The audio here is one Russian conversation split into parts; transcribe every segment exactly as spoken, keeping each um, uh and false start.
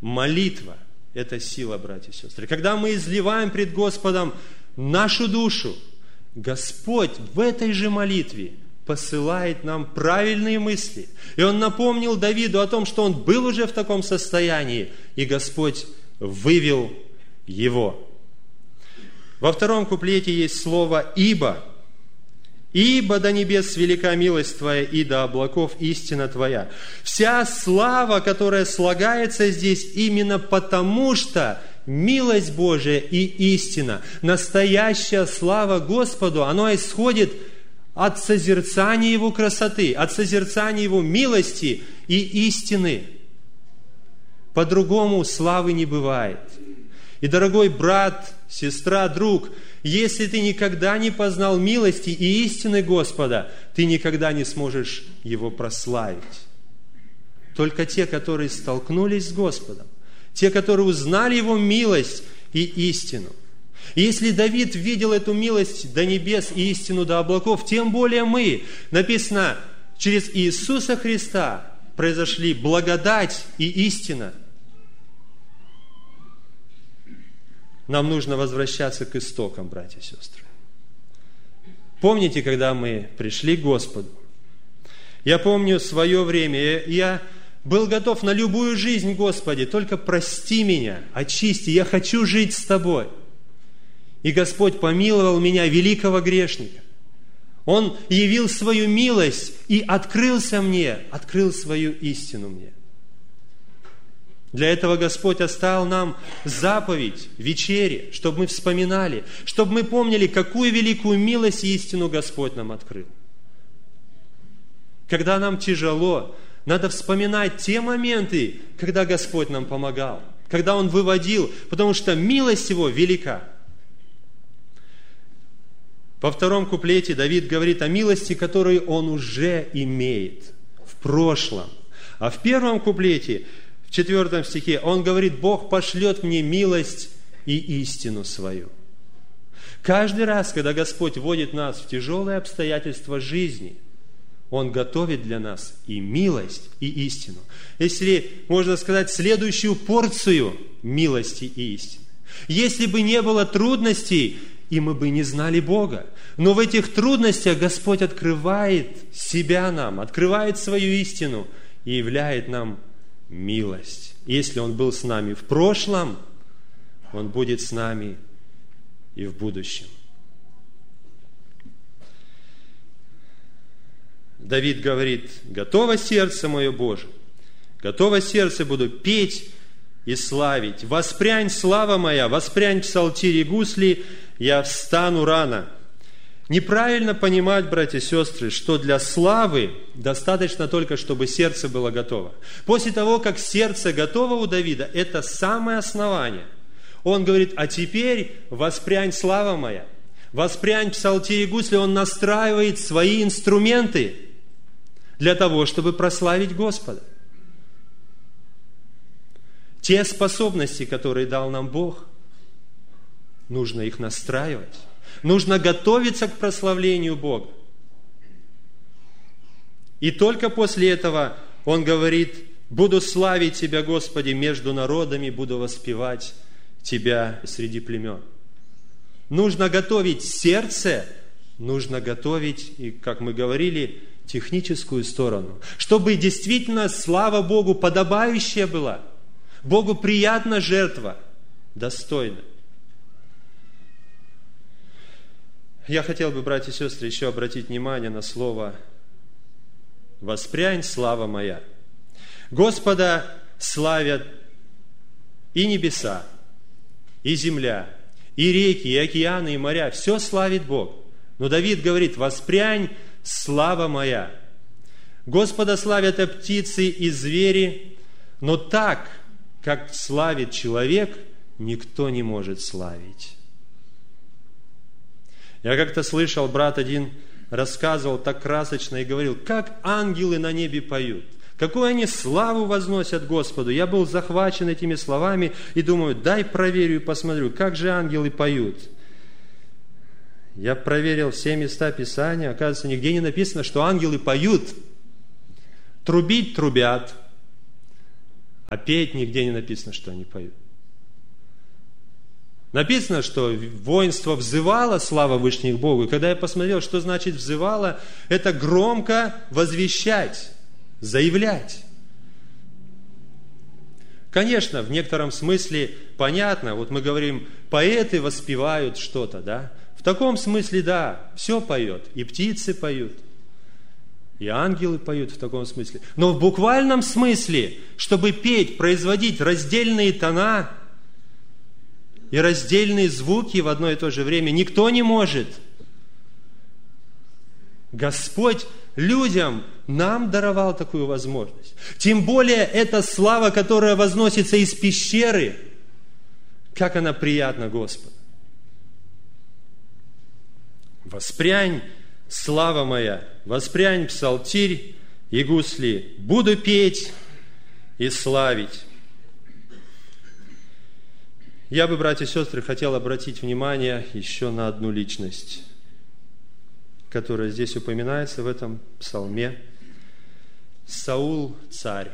Молитва – это сила, братья и сестры. Когда мы изливаем пред Господом нашу душу, Господь в этой же молитве посылает нам правильные мысли. И Он напомнил Давиду о том, что он был уже в таком состоянии, и Господь вывел его. Во втором куплете есть слово «ибо». «Ибо до небес велика милость Твоя, и до облаков истина Твоя». Вся слава, которая слагается здесь, именно потому, что милость Божия и истина, настоящая слава Господу, оно исходит от созерцания Его красоты, от созерцания Его милости и истины. По-другому славы не бывает. И, дорогой брат, сестра, друг, если ты никогда не познал милости и истины Господа, ты никогда не сможешь Его прославить. Только те, которые столкнулись с Господом, те, которые узнали Его милость и истину. И если Давид видел эту милость до небес и истину до облаков, тем более мы, написано, через Иисуса Христа произошли благодать и истина. Нам нужно возвращаться к истокам, братья и сестры. Помните, когда мы пришли к Господу? Я помню свое время, я был готов на любую жизнь, Господи, только прости меня, очисти, я хочу жить с Тобой. И Господь помиловал меня, великого грешника. Он явил свою милость и открылся мне, открыл свою истину мне. Для этого Господь оставил нам заповедь вечери, чтобы мы вспоминали, чтобы мы помнили, какую великую милость и истину Господь нам открыл. Когда нам тяжело, надо вспоминать те моменты, когда Господь нам помогал, когда Он выводил, потому что милость Его велика. Во втором куплете Давид говорит о милости, которую он уже имеет в прошлом. А в первом куплете, в четвертом стихе, он говорит: Бог пошлет мне милость и истину свою. Каждый раз, когда Господь вводит нас в тяжелые обстоятельства жизни, Он готовит для нас и милость, и истину. Если, можно сказать, следующую порцию милости и истины. Если бы не было трудностей, и мы бы не знали Бога. Но в этих трудностях Господь открывает себя нам, открывает свою истину и являет нам милость. Если Он был с нами в прошлом, Он будет с нами и в будущем. Давид говорит: «Готово сердце мое, Боже, готово сердце, буду петь и славить. Воспрянь, слава моя, воспрянь псалтири гусли, я встану рано». Неправильно понимать, братья и сестры, что для славы достаточно только, чтобы сердце было готово. После того, как сердце готово у Давида, это самое основание. Он говорит: «А теперь воспрянь, слава моя, воспрянь псалтири гусли». Он настраивает свои инструменты для того, чтобы прославить Господа. Те способности, которые дал нам Бог, нужно их настраивать. Нужно готовиться к прославлению Бога. И только после этого он говорит: «Буду славить Тебя, Господи, между народами, буду воспевать Тебя среди племен». Нужно готовить сердце, нужно готовить, и, как мы говорили, техническую сторону, чтобы действительно слава Богу подобающая была. Богу приятна жертва, достойна. Я хотел бы, братья и сестры, еще обратить внимание на слово «воспрянь, слава моя». Господа славят и небеса, и земля, и реки, и океаны, и моря. Все славит Бог. Но Давид говорит: «Воспрянь, слава моя». Господа славят и птицы, и звери, но так, как славит человек, никто не может славить. Я как-то слышал, брат один рассказывал так красочно и говорил: как ангелы на небе поют, какую они славу возносят Господу. Я был захвачен этими словами и думаю: дай проверю и посмотрю, как же ангелы поют. Я проверил все места Писания, оказывается, нигде не написано, что ангелы поют. Трубить трубят, А петь нигде не написано, что они поют. Написано, что воинство взывало, слава Вышних Богу. И когда я посмотрел, что значит взывало, это громко возвещать, заявлять. Конечно, в некотором смысле понятно, вот мы говорим, поэты воспевают что-то, да? В таком смысле, да, все поет, и птицы поют, и ангелы поют в таком смысле. Но в буквальном смысле, чтобы петь, производить раздельные тона и раздельные звуки в одно и то же время, никто не может. Господь людям, нам даровал такую возможность. Тем более, эта слава, которая возносится из пещеры, как она приятна Господу. Воспрянь, слава моя, воспрянь псалтирь и гусли, буду петь и славить. Я бы, братья и сестры, хотел обратить внимание еще на одну личность, которая здесь упоминается в этом псалме. Саул – царь.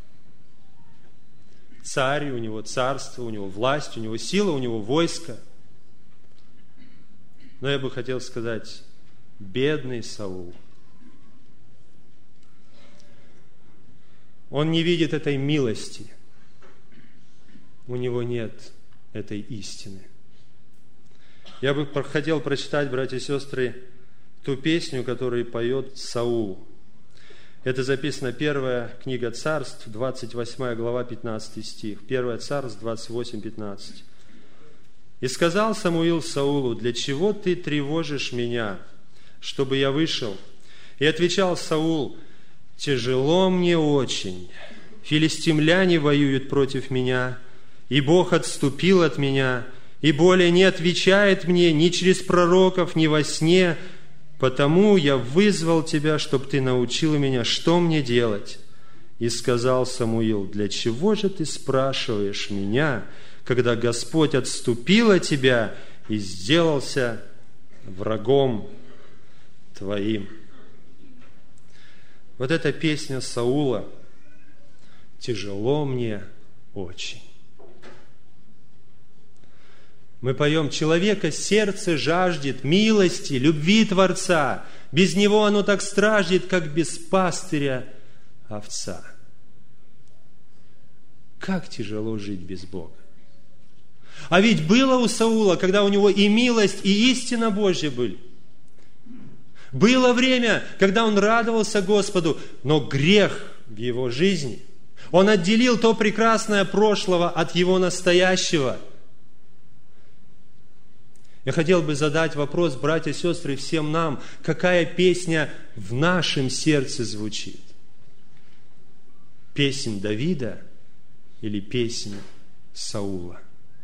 Царь, у него царство, у него власть, у него сила, у него войско. Но я бы хотел сказать, бедный Саул. Он не видит этой милости. У него нет этой истины. Я бы хотел прочитать, братья и сестры, ту песню, которую поет Саул. Это записано первая книга Царств, двадцать восьмая глава, пятнадцатый стих. первая Царств, двадцать восемь пятнадцать. «И сказал Самуил Саулу, для чего ты тревожишь меня, чтобы я вышел? И отвечал Саул, тяжело мне очень, филистимляне воюют против меня, и Бог отступил от меня, и более не отвечает мне ни через пророков, ни во сне, потому я вызвал тебя, чтобы ты научил меня, что мне делать. И сказал Самуил, для чего же ты спрашиваешь меня, когда Господь отступил от тебя и сделался врагом твоим?» Вот эта песня Саула «Тяжело мне очень». Мы поем, человека сердце жаждет милости, любви Творца. Без него оно так страждет, как без пастыря овца. Как тяжело жить без Бога. А ведь было у Саула, когда у него и милость, и истина Божья были. Было время, когда он радовался Господу, но грех в его жизни. Он отделил то прекрасное прошлого от его настоящего. Я хотел бы задать вопрос, братья и сестры, всем нам, какая песня в нашем сердце звучит? Песнь Давида или песнь Саула?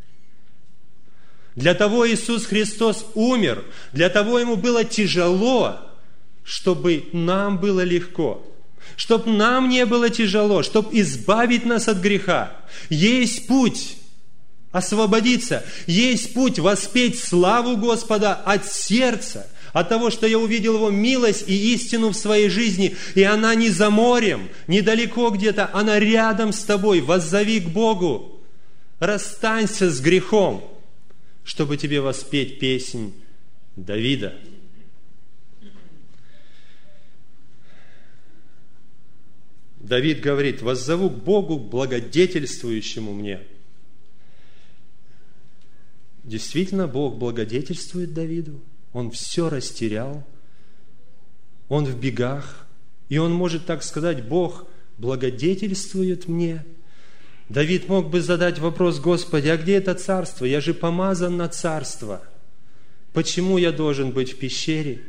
Для того Иисус Христос умер, для того Ему было тяжело, чтобы нам было легко, чтобы нам не было тяжело, чтобы избавить нас от греха. Есть путь освободиться, есть путь воспеть славу Господа от сердца, от того, что я увидел Его милость и истину в своей жизни, и она не за морем, недалеко где-то, она рядом с тобой. Воззови к Богу, расстанься с грехом, чтобы тебе воспеть песнь Давида. Давид говорит, воззову к Богу, благодетельствующему мне. Действительно, Бог благодетельствует Давиду. Он все растерял. Он в бегах. И он может так сказать, Бог благодетельствует мне. Давид мог бы задать вопрос, Господи, а где это царство? Я же помазан на царство. Почему я должен быть в пещере?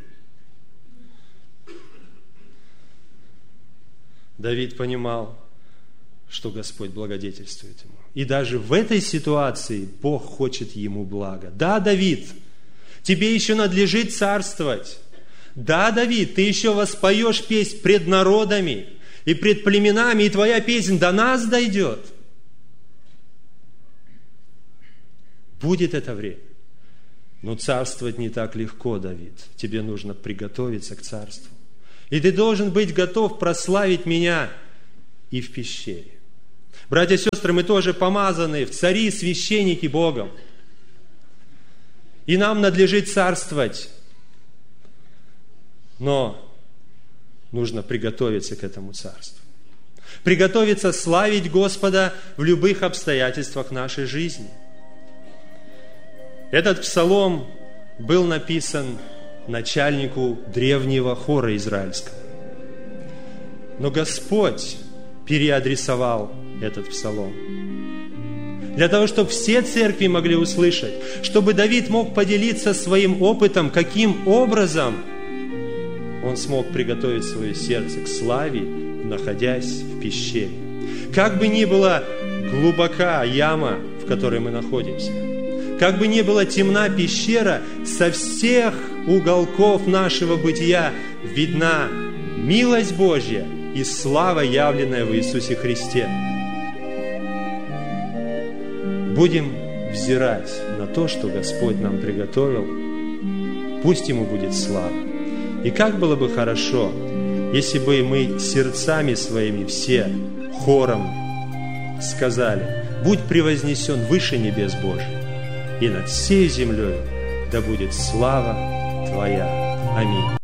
Давид понимал, что Господь благодетельствует ему. И даже в этой ситуации Бог хочет ему блага. Да, Давид, тебе еще надлежит царствовать. Да, Давид, ты еще воспоешь песнь пред народами и пред племенами, и твоя песнь до нас дойдет. Будет это время. Но царствовать не так легко, Давид. Тебе нужно приготовиться к царству. И ты должен быть готов прославить меня и в пещере. Братья и сестры, мы тоже помазаны в цари, священники Богом. И нам надлежит царствовать. Но нужно приготовиться к этому царству. Приготовиться славить Господа в любых обстоятельствах нашей жизни. Этот псалом был написан начальнику древнего хора израильского. Но Господь переадресовал этот псалом. Для того, чтобы все церкви могли услышать, чтобы Давид мог поделиться своим опытом, каким образом он смог приготовить свое сердце к славе, находясь в пещере. Как бы ни была глубока яма, в которой мы находимся, как бы ни была темна пещера, со всех уголков нашего бытия видна милость Божья и слава, явленная в Иисусе Христе. Будем взирать на то, что Господь нам приготовил. Пусть Ему будет слава. И как было бы хорошо, если бы мы сердцами своими все хором сказали: «Будь превознесен выше небес Божьих, и над всей землей да будет слава Твоя». Аминь.